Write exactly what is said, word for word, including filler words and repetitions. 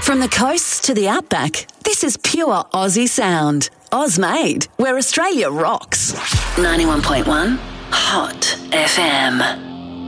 From the coast to the outback, this is pure Aussie sound. Oz-made, where Australia rocks. ninety-one point one Hot F M.